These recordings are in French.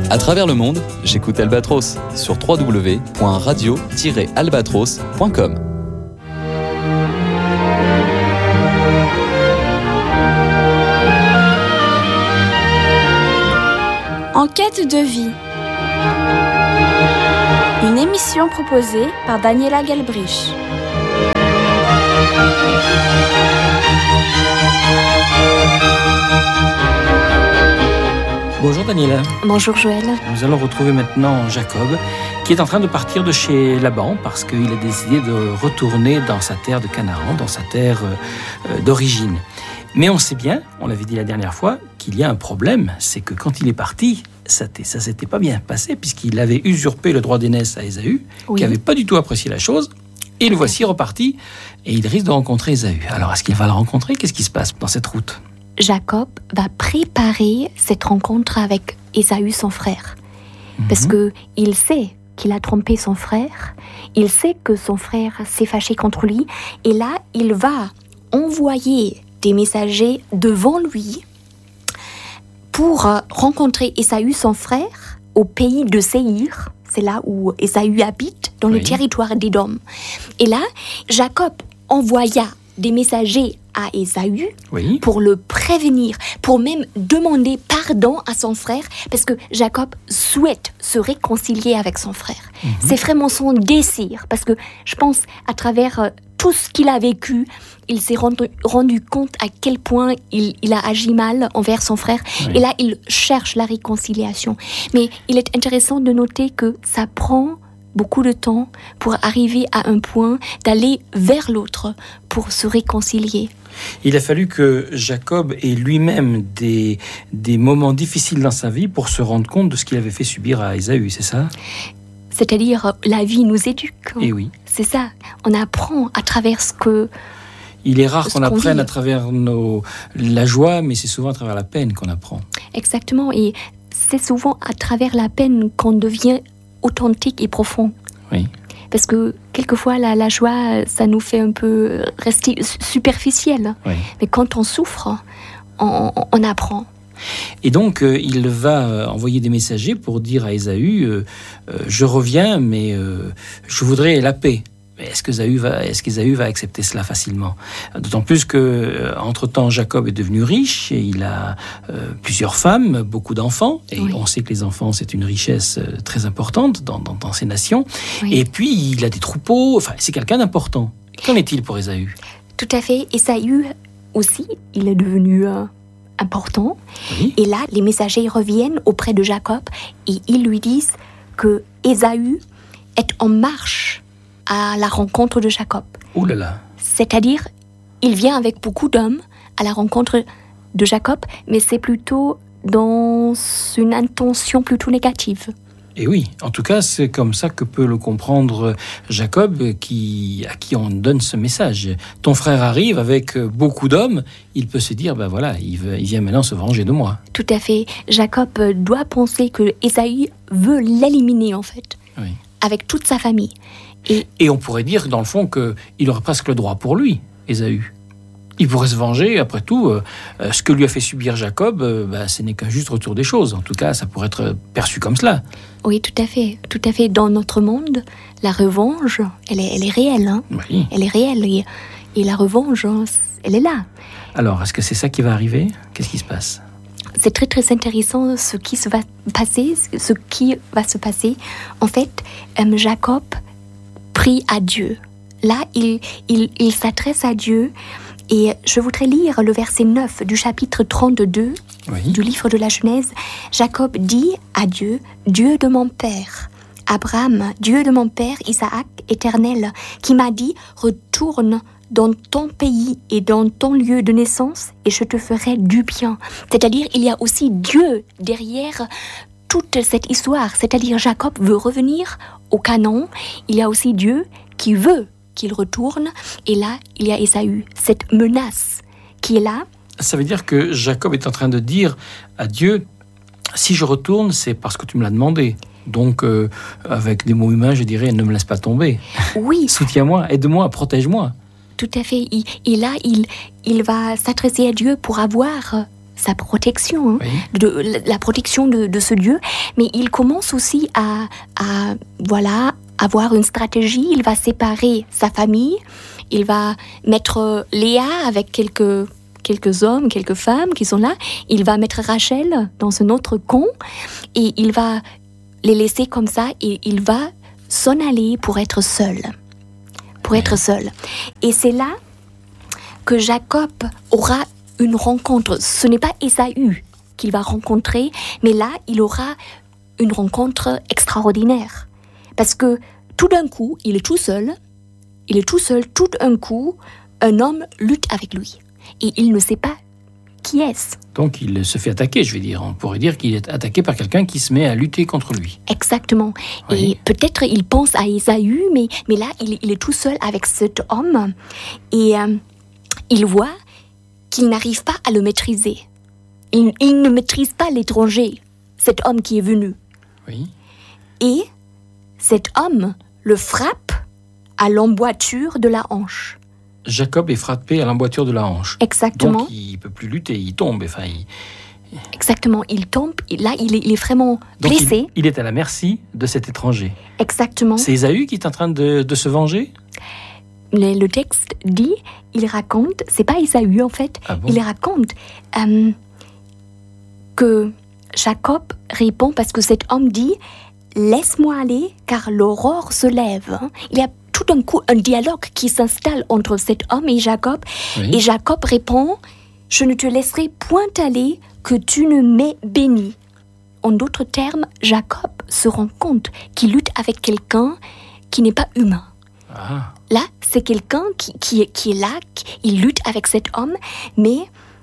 À travers le monde, j'écoute Albatros sur www.radio-albatros.com. En quête de vie. Une émission proposée par Daniela Gelbrich. Bonjour Daniela. Bonjour Joël. Nous allons retrouver maintenant Jacob, qui est en train de partir de chez Laban parce qu'il a décidé de retourner dans sa terre de Canaan, dans sa terre d'origine. Mais on sait bien, on l'avait dit la dernière fois, qu'il y a un problème, c'est que quand il est parti, ça s'était pas bien passé puisqu'il avait usurpé le droit d'aînesse à Ésaü, qui n'avait pas du tout apprécié la chose. Et le voici reparti et il risque de rencontrer Ésaü. Alors est-ce qu'il va le rencontrer ? Qu'est-ce qui se passe dans cette route ? Jacob va préparer cette rencontre avec Ésaü, son frère. Parce qu'il sait qu'il a trompé son frère, il sait que son frère s'est fâché contre lui, et là, il va envoyer des messagers devant lui pour rencontrer Ésaü, son frère, au pays de Séhir. C'est là où Ésaü habite, dans le territoire d'Édom. Et là, Jacob envoya des messagers à Ésaü pour le prévenir, pour même demander pardon à son frère, parce que Jacob souhaite se réconcilier avec son frère. C'est vraiment son désir, parce que je pense à travers tout ce qu'il a vécu, il s'est rendu compte à quel point il a agi mal envers son frère. Et là, il cherche la réconciliation. Mais il est intéressant de noter que ça prend beaucoup de temps pour arriver à un point d'aller vers l'autre pour se réconcilier. Il a fallu que Jacob ait lui-même des moments difficiles dans sa vie pour se rendre compte de ce qu'il avait fait subir à Ésaü, c'est ça ? C'est-à-dire, la vie nous éduque. Et oui. C'est ça. On apprend à travers ce que... Il est rare qu'on apprenne à travers la joie, mais c'est souvent à travers la peine qu'on apprend. Exactement. Et c'est souvent à travers la peine qu'on devient authentique et profond. Oui. Parce que quelquefois, la joie, ça nous fait un peu rester superficiel. Oui. Mais quand on souffre, on apprend. Et donc, il va envoyer des messagers pour dire à Ésaü, je reviens, mais je voudrais la paix. Est-ce qu'Ésaü va accepter cela facilement ? D'autant plus qu'entre-temps, Jacob est devenu riche et il a plusieurs femmes, beaucoup d'enfants. Et on sait que les enfants, c'est une richesse très importante dans ces nations. Oui. Et puis, il a des troupeaux. Enfin, c'est quelqu'un d'important. Qu'en est-il pour Ésaü ? Tout à fait. Ésaü aussi, il est devenu important. Oui. Et là, les messagers reviennent auprès de Jacob et ils lui disent que Ésaü est en marche à la rencontre de Jacob. Ouh là là. C'est-à-dire, il vient avec beaucoup d'hommes à la rencontre de Jacob, mais c'est plutôt dans une intention plutôt négative. Et oui, en tout cas, c'est comme ça que peut le comprendre Jacob, à qui on donne ce message. Ton frère arrive avec beaucoup d'hommes, il peut se dire, il vient maintenant se venger de moi. Tout à fait. Jacob doit penser que Ésaü veut l'éliminer, en fait, avec toute sa famille. Et on pourrait dire, dans le fond, qu'il aurait presque le droit pour lui, Ésaü. Il pourrait se venger, après tout, ce que lui a fait subir Jacob, ce n'est qu'un juste retour des choses. En tout cas, ça pourrait être perçu comme cela. Oui, tout à fait. Tout à fait. Dans notre monde, la revanche, elle est réelle. Hein. Oui. Elle est réelle. Et la revanche, elle est là. Alors, est-ce que c'est ça qui va arriver ? Qu'est-ce qui se passe ? C'est très, très intéressant ce qui va se passer. En fait, Jacob prie à Dieu. Là, il s'adresse à Dieu. Et je voudrais lire le verset 9 du chapitre 32 du livre de la Genèse. Jacob dit à Dieu, « Dieu de mon père, Abraham, Dieu de mon père Isaac, éternel, qui m'a dit, retourne dans ton pays et dans ton lieu de naissance, et je te ferai du bien. » C'est-à-dire, il y a aussi Dieu derrière toute cette histoire. C'est-à-dire, Jacob veut revenir au Canaan. Il y a aussi Dieu qui veut qu'il retourne. Et là, il y a Ésaü, cette menace qui est là. Ça veut dire que Jacob est en train de dire à Dieu, si je retourne, c'est parce que tu me l'as demandé. Donc, avec des mots humains, je dirais, ne me laisse pas tomber. Oui. Soutiens-moi, aide-moi, protège-moi. Tout à fait. Et là, il va s'adresser à Dieu pour avoir sa protection, Oui. de la protection de ce Dieu, mais il commence aussi à avoir une stratégie. Il va séparer sa famille, il va mettre Léa avec quelques hommes, quelques femmes qui sont là, il va mettre Rachel dans un autre camp, et il va les laisser comme ça, et il va s'en aller pour être seul. Et c'est là que Jacob aura une rencontre. Ce n'est pas Ésaü qu'il va rencontrer, mais là, il aura une rencontre extraordinaire. Parce que tout d'un coup, il est tout seul, tout d'un coup, un homme lutte avec lui. Et il ne sait pas qui est-ce. Donc il se fait attaquer, je vais dire. On pourrait dire qu'il est attaqué par quelqu'un qui se met à lutter contre lui. Exactement. Oui. Et peut-être il pense à Ésaü, mais là, il est tout seul avec cet homme. Et il voit qu'il n'arrive pas à le maîtriser. Il ne maîtrise pas l'étranger, cet homme qui est venu. Oui. Et cet homme le frappe à l'emboîture de la hanche. Jacob est frappé à l'emboîture de la hanche. Exactement. Donc il ne peut plus lutter, il tombe. Enfin, Exactement, il tombe, et là il est vraiment donc blessé. il est à la merci de cet étranger. Exactement. C'est Ésaü qui est en train de se venger? Le texte dit, il raconte, c'est pas Ésaü en fait, Ah bon? il raconte que Jacob répond, parce que cet homme dit « Laisse-moi aller, car l'aurore se lève ». Il y a tout d'un coup un dialogue qui s'installe entre cet homme et Jacob. Oui. Et Jacob répond « Je ne te laisserai point aller, que tu ne m'aies béni ». En d'autres termes, Jacob se rend compte qu'il lutte avec quelqu'un qui n'est pas humain. Ah, Là, c'est quelqu'un qui est là, il lutte avec cet homme, mais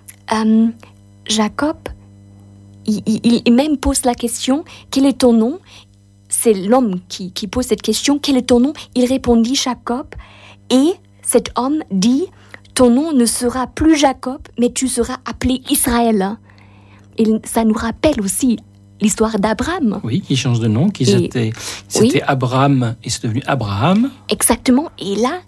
Jacob, il même pose la question « Quel est ton nom ?» C'est l'homme qui pose cette question « Quel est ton nom ?» Il répondit « Jacob ». Et cet homme dit « Ton nom ne sera plus Jacob, mais tu seras appelé Israël ». Et ça nous rappelle aussi l'histoire d'Abraham. oui, qui change de nom, c'était oui. Abraham et c'est devenu Abraham. Exactement. Et là,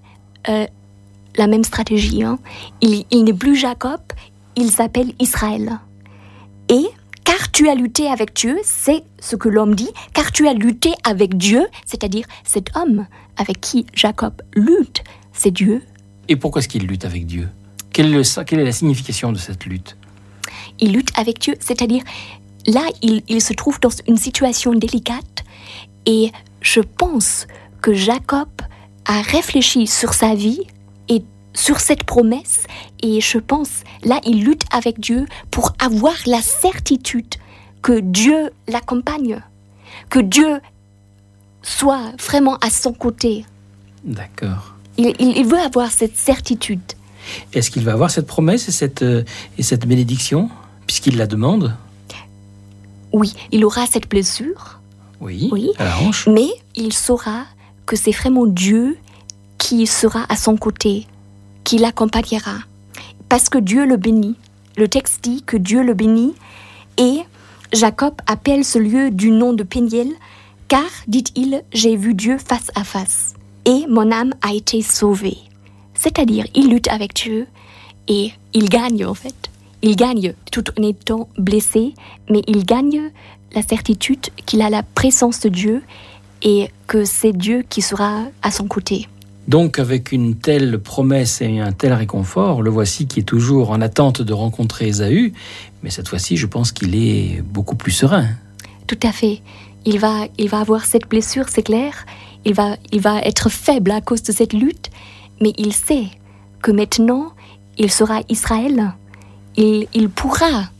la même stratégie. Hein. Il n'est plus Jacob, il s'appelle Israël. Et car tu as lutté avec Dieu, c'est ce que l'homme dit, car tu as lutté avec Dieu, c'est-à-dire cet homme avec qui Jacob lutte, c'est Dieu. Et pourquoi est-ce qu'il lutte avec Dieu? Quelle est la signification de cette lutte? Il lutte avec Dieu, c'est-à-dire là, il se trouve dans une situation délicate, et je pense que Jacob a réfléchi sur sa vie et sur cette promesse, et je pense, là, il lutte avec Dieu pour avoir la certitude que Dieu l'accompagne, que Dieu soit vraiment à son côté. D'accord. Il veut avoir cette certitude. Est-ce qu'il va avoir cette promesse et cette bénédiction, puisqu'il la demande? Oui, il aura cette blessure, Oui, Oui. à la hanche. mais il saura que c'est vraiment Dieu qui sera à son côté, qui l'accompagnera. Parce que Dieu le bénit. Le texte dit que Dieu le bénit, et Jacob appelle ce lieu du nom de Péniel, car, dit-il, j'ai vu Dieu face à face, et mon âme a été sauvée. C'est-à-dire, il lutte avec Dieu, et il gagne en fait. Il gagne tout en étant blessé, mais il gagne la certitude qu'il a la présence de Dieu, et que c'est Dieu qui sera à son côté. Donc, avec une telle promesse et un tel réconfort, le voici qui est toujours en attente de rencontrer Ésaü, mais cette fois-ci, je pense qu'il est beaucoup plus serein. Tout à fait. Il va avoir cette blessure, c'est clair. Il va être faible à cause de cette lutte, mais il sait que maintenant, il sera Israël. Il pourra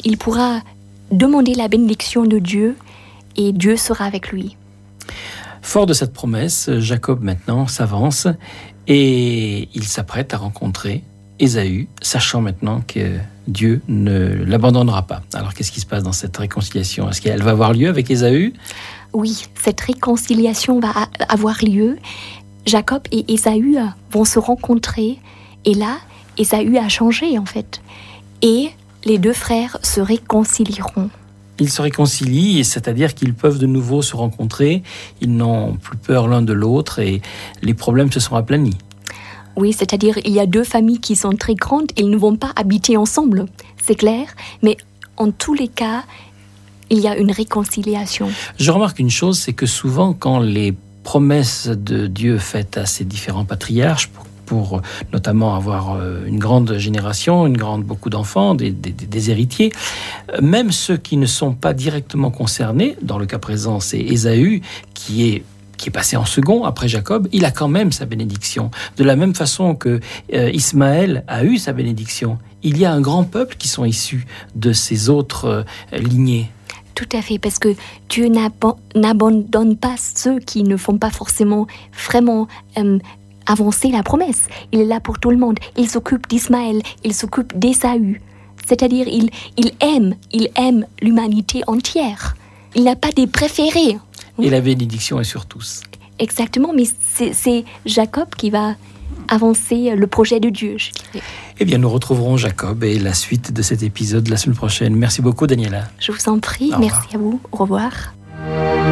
demander la bénédiction de Dieu, et Dieu sera avec lui. Fort de cette promesse, Jacob maintenant s'avance et il s'apprête à rencontrer Ésaü, sachant maintenant que Dieu ne l'abandonnera pas. Alors qu'est-ce qui se passe dans cette réconciliation? Est-ce qu'elle va avoir lieu avec Ésaü? Oui, cette réconciliation va avoir lieu. Jacob et Ésaü vont se rencontrer, et là, Ésaü a changé en fait. Et les deux frères se réconcilieront. Ils se réconcilient, c'est-à-dire qu'ils peuvent de nouveau se rencontrer, ils n'ont plus peur l'un de l'autre et les problèmes se sont aplanis. Oui, c'est-à-dire il y a deux familles qui sont très grandes, ils ne vont pas habiter ensemble. c'est clair, mais en tous les cas, il y a une réconciliation. Je remarque une chose, c'est que souvent, quand les promesses de Dieu faites à ces différents patriarches, pour notamment avoir une grande génération, beaucoup d'enfants, des héritiers, même ceux qui ne sont pas directement concernés, dans le cas présent, c'est Ésaü, qui est passé en second après Jacob, il a quand même sa bénédiction. De la même façon que Ismaël a eu sa bénédiction, il y a un grand peuple qui sont issus de ces autres lignées. Tout à fait, parce que Dieu n'abandonne pas ceux qui ne font pas forcément vraiment avancer la promesse. Il est là pour tout le monde. Il s'occupe d'Ismaël, il s'occupe d'Ésaü. C'est-à-dire, il aime l'humanité entière. Il n'a pas des préférés. Et la bénédiction est sur tous. Exactement, mais c'est Jacob qui va avancer le projet de Dieu, je dirais. Eh bien, nous retrouverons Jacob et la suite de cet épisode la semaine prochaine. Merci beaucoup, Daniela. Je vous en prie, merci à vous. Au revoir.